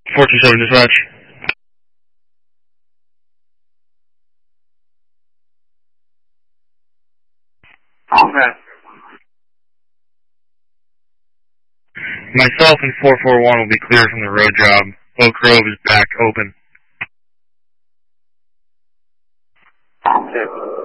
427 dispatch. Okay. Myself and 441 will be clear from the road job. Oak Grove is back open. Okay.